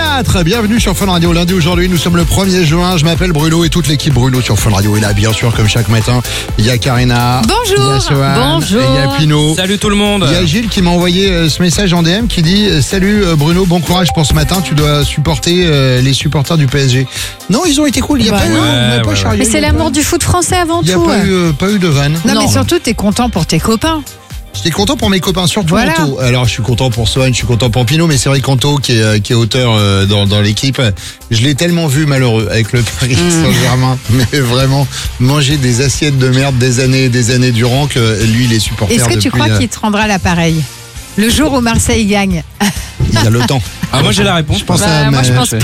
4. Bienvenue sur Fun Radio. Lundi aujourd'hui, nous sommes le 1er juin. Je m'appelle Bruno et toute l'équipe Bruno sur Fun Radio est là, bien sûr, comme chaque matin. Il y a Karina. Bonjour. Il y a Sohan. Bonjour. Et il y a Pino. Salut tout le monde. Il y a Gilles qui m'a envoyé ce message en DM qui dit salut Bruno, bon courage pour ce matin. Tu dois supporter les supporters du PSG. Non, ils ont été cool. Il y a pas charrié. Mais c'est l'amour du foot français avant tout. Il n'y a pas eu de vanne. Non, mais surtout, t'es content pour tes copains. J'étais content pour mes copains, surtout Voilà. Anto. Alors, je suis content pour Sohan, je suis content pour Pino, mais c'est vrai qu'Anto, qui est auteur dans l'équipe, je l'ai tellement vu malheureux avec le Paris Saint-Germain, mais vraiment manger des assiettes de merde des années durant que lui, il est supporter. Est-ce que tu crois qu'il te rendra l'appareil le jour où Marseille gagne? Il y a le temps. Ah, moi j'ai la réponse. Je pense moi, je pense pas.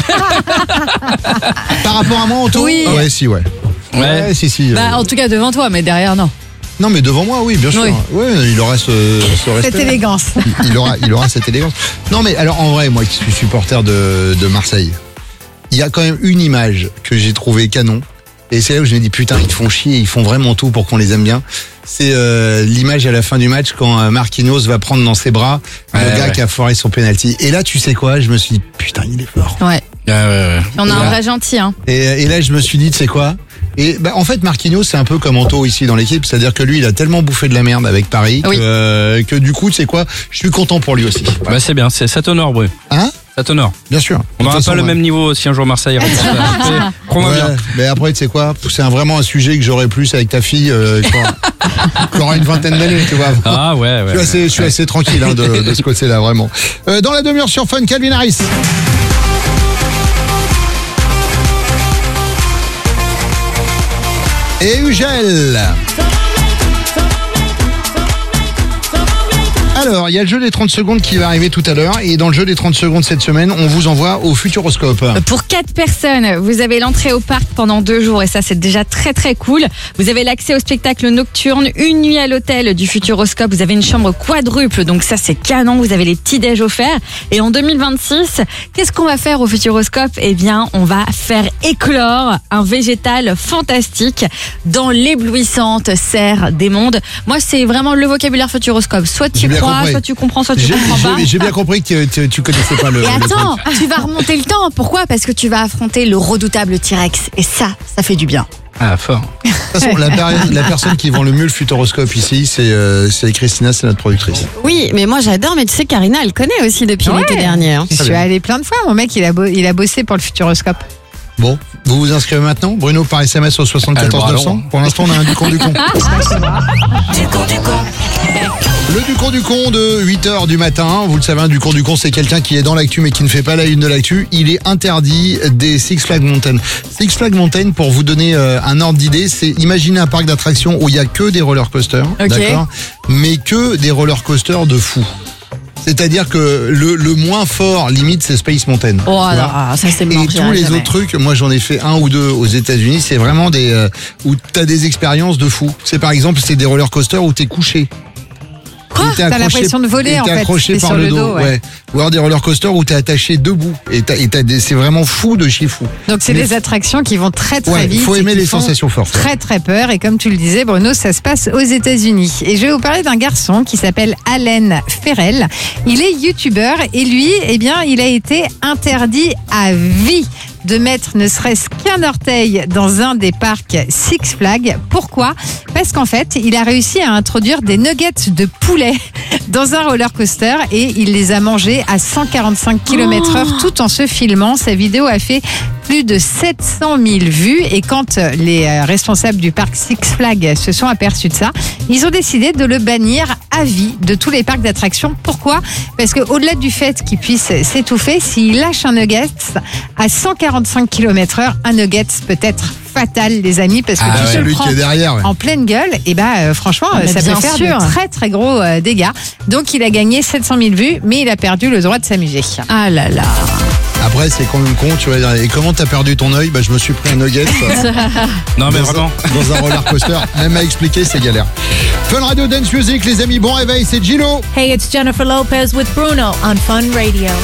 Par rapport à moi, Anto? Oui. Ouais, si, ouais. Ouais, si. En tout cas, devant toi, mais derrière, non. Non, mais devant moi, oui, bien sûr. Oui. Ouais, il aura ce respect. Cette élégance. Il aura cette élégance. Non, mais alors, en vrai, moi qui suis supporter de Marseille, il y a quand même une image que j'ai trouvée canon. Et c'est là où je me dis, putain, ils te font chier, ils font vraiment tout pour qu'on les aime bien. C'est l'image à la fin du match quand Marquinhos va prendre dans ses bras le gars qui a foiré son penalty. Et là, tu sais quoi? Je me suis dit, putain, il est fort. Ouais. Ouais. On a un vrai gentil, hein. Et là, je me suis dit, tu sais quoi? Et en fait, Marquinhos, c'est un peu comme Anto ici dans l'équipe. C'est-à-dire que lui, il a tellement bouffé de la merde avec Paris que du coup, tu sais quoi? Je suis content pour lui aussi. Voilà. Bah c'est bien, ça t'honore, Bru. Hein? Ça t'honore. Bien sûr. On n'aura pas le même niveau si un jour Marseille crois-moi bien. Mais après, tu sais quoi? C'est vraiment un sujet que j'aurais plus avec ta fille qui aura une vingtaine d'années, tu vois. Ah ouais. Je suis assez tranquille de ce côté-là, vraiment. Dans la demi-heure sur Fun, Calvin Harris. Et Ugel. Alors, il y a le jeu des 30 secondes qui va arriver tout à l'heure. Et dans le jeu des 30 secondes cette semaine, on vous envoie au Futuroscope. Pour 4 personnes, vous avez l'entrée au parc pendant 2 jours et ça c'est déjà très très cool. Vous avez l'accès au spectacle nocturne, une nuit à l'hôtel du Futuroscope. Vous avez une chambre quadruple, donc ça c'est canon. Vous avez les petits déj offerts. Et en 2026, qu'est-ce qu'on va faire au Futuroscope? Eh bien, on va faire éclore un végétal fantastique dans l'éblouissante serre des mondes. Moi, c'est vraiment le vocabulaire Futuroscope. Soit tu crois, soit tu comprends, soit tu comprends pas. J'ai bien compris que tu connaissais pas le. Et attends, truc. tu vas remonter le temps. Pourquoi? Parce que tu vas affronter le redoutable T-Rex. Et ça fait du bien. Ah, fort. De toute façon, la personne qui vend le mieux le Futuroscope ici, c'est Christina, c'est notre productrice. Oui, mais moi j'adore, mais tu sais, Karina, elle connaît aussi depuis l'été dernier. Hein. Je suis allée plein de fois. Mon mec, il a bossé pour le Futuroscope. Bon, vous vous inscrivez maintenant, Bruno, par SMS au 74 900. Pour l'instant, on a un du con du con. Le Ducon du con de 8h du matin. Vous le savez, un Ducon du con, c'est quelqu'un qui est dans l'actu mais qui ne fait pas la une de l'actu. Il est interdit des Six Flags Mountain. Six Flags Mountain, pour vous donner un ordre d'idée, c'est imaginer un parc d'attractions où il n'y a que des roller coasters, d'accord, mais que des roller coasters de fous. C'est-à-dire que le moins fort, limite, c'est Space Mountain. Oh là, ça c'est mort. Et tous les autres trucs, moi j'en ai fait 1 ou 2 aux États-Unis, c'est vraiment des où t'as des expériences de fou. C'est par exemple, c'est des roller coasters où t'es couché. Quoi? T'as l'impression de voler en fait. T'es accroché par le dos, ouais. Ou alors des roller coasters où t'es attaché debout. C'est vraiment fou de chez fou. Donc c'est des attractions qui vont très très vite. Il faut aimer les sensations fortes. Très très peur. Et comme tu le disais, Bruno, ça se passe aux États-Unis. Et je vais vous parler d'un garçon qui s'appelle Allen Ferrell. Il est youtubeur et lui, eh bien, il a été interdit à vie de mettre ne serait-ce qu'un orteil dans un des parcs Six Flags. Pourquoi? Parce qu'en fait, il a réussi à introduire des nuggets de poulet dans un roller coaster et il les a mangés à 145 km/h tout en se filmant. Sa vidéo a fait plus de 700 000 vues et quand les responsables du parc Six Flags se sont aperçus de ça, ils ont décidé de le bannir à vie de tous les parcs d'attractions. Pourquoi? Parce qu'au-delà du fait qu'il puisse s'étouffer, s'il lâche un nugget à 145 km/h, un nugget peut être fatal, les amis, parce que tu te le prends en pleine gueule, et franchement, ça peut faire de très très gros dégâts. Donc il a gagné 700 000 vues, mais il a perdu le droit de s'amuser. Ah là là. Après, c'est quand même con, tu vas dire, et comment t'as perdu ton œil? Je me suis pris un nugget. Non, mais vraiment. Dans un roller coaster. Même à expliquer, c'est galère. Fun Radio Dance Music, les amis, bon réveil, c'est Gilo. Hey, it's Jennifer Lopez with Bruno on Fun Radio.